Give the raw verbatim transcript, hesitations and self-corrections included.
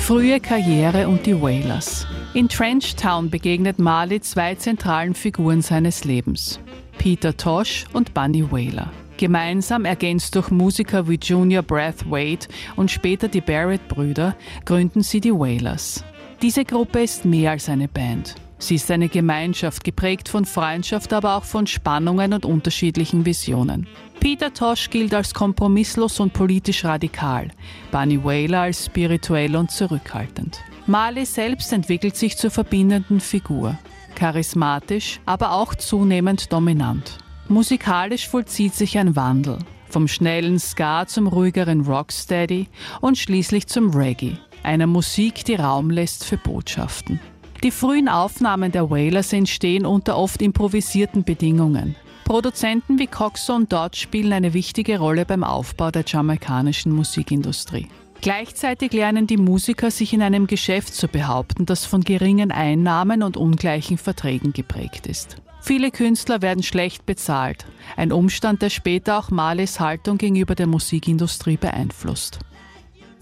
Frühe Karriere und die Wailers. In Trench Town begegnet Marley zwei zentralen Figuren seines Lebens: Peter Tosh und Bunny Wailer. Gemeinsam, ergänzt durch Musiker wie Junior Brathwaite und später die Barrett-Brüder, gründen sie die Wailers. Diese Gruppe ist mehr als eine Band. Sie ist eine Gemeinschaft, geprägt von Freundschaft, aber auch von Spannungen und unterschiedlichen Visionen. Peter Tosh gilt als kompromisslos und politisch radikal, Bunny Wailer als spirituell und zurückhaltend. Marley selbst entwickelt sich zur verbindenden Figur. Charismatisch, aber auch zunehmend dominant. Musikalisch vollzieht sich ein Wandel, vom schnellen Ska zum ruhigeren Rocksteady und schließlich zum Reggae, einer Musik, die Raum lässt für Botschaften. Die frühen Aufnahmen der Wailers entstehen unter oft improvisierten Bedingungen. Produzenten wie Coxsone und Dodge spielen eine wichtige Rolle beim Aufbau der jamaikanischen Musikindustrie. Gleichzeitig lernen die Musiker, sich in einem Geschäft zu behaupten, das von geringen Einnahmen und ungleichen Verträgen geprägt ist. Viele Künstler werden schlecht bezahlt, ein Umstand, der später auch Marleys Haltung gegenüber der Musikindustrie beeinflusst.